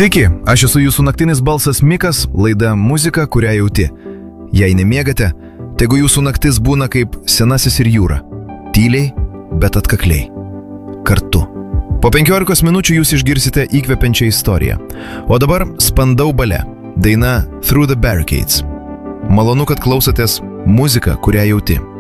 Sveiki, aš esu jūsų naktinis balsas Mikas, laida Muzika, kurią jauti. Jei nemiegate, tegu jūsų naktis būna kaip senasis ir jūra. Tyliai, bet atkakliai. Kartu. Po 15 minučių jūs išgirsite įkvepiančią istoriją. O dabar Spandau Ballet, daina Through the Barricades. Malonu, kad klausotės Muzika, kurią jauti.